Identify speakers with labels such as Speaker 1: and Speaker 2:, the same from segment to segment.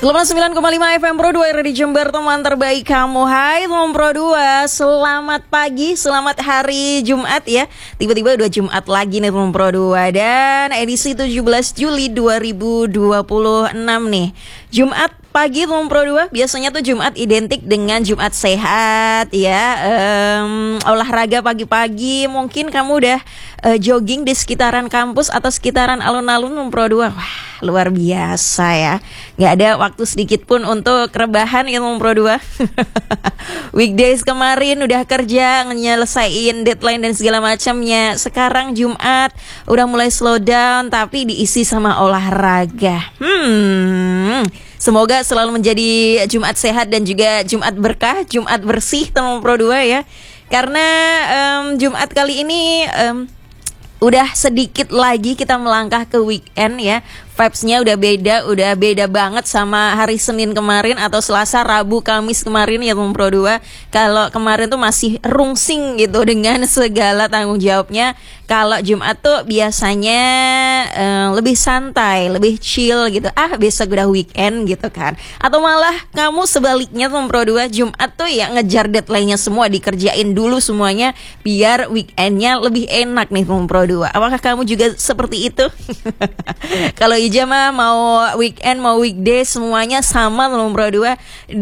Speaker 1: 89,5 FM Pro 2 di Jember, teman terbaik kamu. Hai teman Pro 2, selamat pagi, selamat hari Jumat ya. Tiba-tiba udah Jumat lagi nih teman Pro 2. Dan edisi 17 Juli 2026 nih, Jumat pagi teman Pro 2. Biasanya tuh Jumat identik dengan Jumat sehat ya. Olahraga pagi-pagi. Mungkin kamu udah jogging di sekitaran kampus atau sekitaran alun-alun teman Pro 2. Wah, luar biasa ya. Gak ada waktu sedikit pun untuk rebahan ya teman Pro 2. Weekdays kemarin udah kerja, nyelesain deadline dan segala macamnya. Sekarang Jumat udah mulai slow down tapi diisi sama olahraga. Semoga selalu menjadi Jumat sehat dan juga Jumat berkah, Jumat bersih teman Pro 2 ya. Karena Jumat kali ini udah sedikit lagi kita melangkah ke weekend ya. Vibes-nya udah beda banget sama hari Senin kemarin atau Selasa, Rabu, Kamis kemarin ya teman Pro 2. Kalau kemarin tuh masih rungsing gitu dengan segala tanggung jawabnya. Kalau Jumat tuh biasanya lebih santai, lebih chill gitu. Besok udah weekend gitu kan. Atau malah kamu sebaliknya teman Pro 2, Jumat tuh ya ngejar deadline-nya semua, dikerjain dulu semuanya biar weekendnya lebih enak nih teman Pro 2. Apakah kamu juga seperti itu? Kalau Ija mah mau weekend mau weekday semuanya sama teman Pro 2,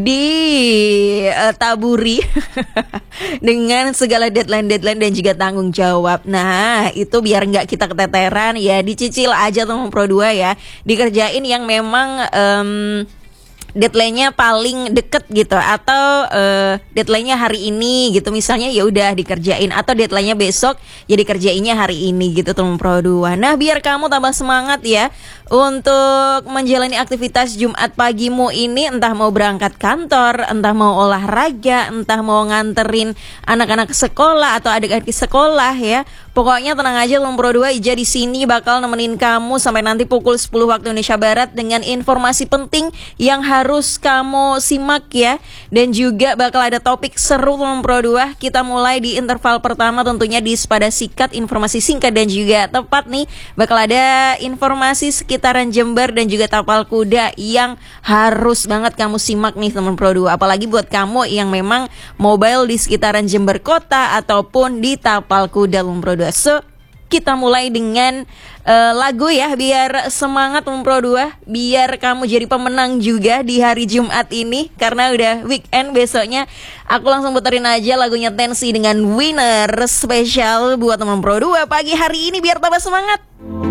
Speaker 1: ditaburi dengan segala deadline dan juga tanggung jawab. Nah, itu biar nggak kita keteteran ya, dicicil aja teman Pro 2 ya. Dikerjain yang memang deadline-nya paling deket gitu, atau deadline-nya hari ini gitu misalnya, ya udah dikerjain, atau deadline-nya besok ya dikerjainnya hari ini gitu teman Pro 2. Nah, biar kamu tambah semangat ya untuk menjalani aktivitas Jumat pagimu ini, entah mau berangkat kantor, entah mau olahraga, entah mau nganterin anak-anak ke sekolah atau adik-adik sekolah ya. Pokoknya tenang aja teman Pro 2, Ija di sini bakal nemenin kamu sampai nanti pukul 10 waktu Indonesia Barat dengan informasi penting yang harus kamu simak ya. Dan juga bakal ada topik seru teman Pro 2. Kita mulai di interval pertama tentunya di Sepada Sikat, informasi singkat dan juga tepat nih. Bakal ada informasi sekitaran Jember dan juga tapal kuda yang harus banget kamu simak nih teman Pro 2. Apalagi buat kamu yang memang mobile di sekitaran Jember kota ataupun di tapal kuda teman Pro 2. So, kita mulai dengan lagu ya, biar semangat teman Pro 2, biar kamu jadi pemenang juga di hari Jumat ini. Karena udah weekend besoknya. Aku langsung puterin aja lagunya Tensi dengan Winner, spesial buat teman Pro 2 pagi hari ini biar tambah semangat.